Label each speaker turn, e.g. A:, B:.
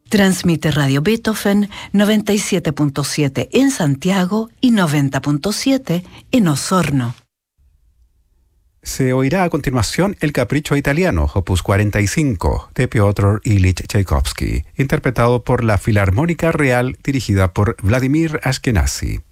A: Transmite Radio Beethoven 97.7 en Santiago y 90.7 en Osorno.
B: Se oirá a continuación El Capricho Italiano, opus 45, de Piotr Ilich Tchaikovsky, interpretado por la Filarmónica Real dirigida por Vladimir Ashkenazy.